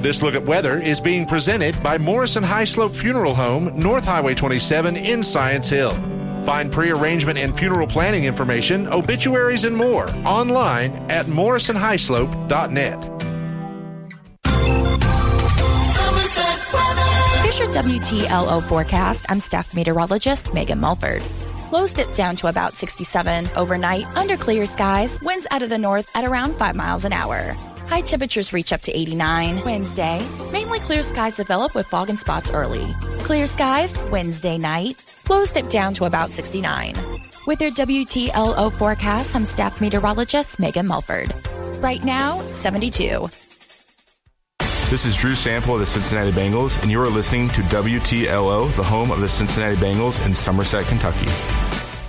This look at weather is being presented by Morrison High Slope Funeral Home, North Highway 27 in Science Hill. Find pre-arrangement and funeral planning information, obituaries, and more online at morrisonhighslope.net. Here's your WTLO forecast. I'm staff meteorologist Megan Mulford. Lows dip down to about 67 overnight under clear skies. Winds out of the north at around 5 miles an hour. High temperatures reach up to 89 Wednesday. Mainly clear skies develop with fog and spots early. Clear skies Wednesday night. Lows dip down to about 69. With your WTLO forecast, I'm staff meteorologist Megan Mulford. Right now, 72. This is Drew Sample of the Cincinnati Bengals, and you are listening to WTLO, the home of the Cincinnati Bengals in Somerset, Kentucky.